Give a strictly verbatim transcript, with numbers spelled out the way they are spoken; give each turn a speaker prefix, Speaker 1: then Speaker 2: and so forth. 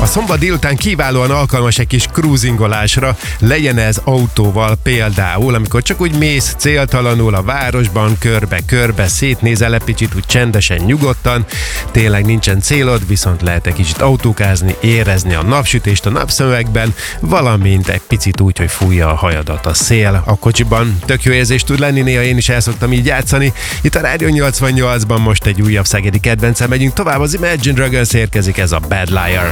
Speaker 1: szombat délután kiválóan alkalmas egy kis cruisingolásra, legyen ez autóval például, amikor csak úgy mész céltalanul a városban, körbe-körbe, szétnézel egy kicsit úgy csendesen, nyugodtan, tényleg nincsen célod, viszont lehet egy kicsit autókázni, érezni a napsütést a napszemüvegben, valamint egy picit úgy, hogy fújja a hajadat a szél a kocsiban. Tök jó érzés tud lenni, néha én is el szoktam így játszani. Itt a Rádió nyolcvannyolcban most egy újabb szegedi kedvencem, megyünk tovább, az Imagine Dragons érkezik, ez a Bad Liar.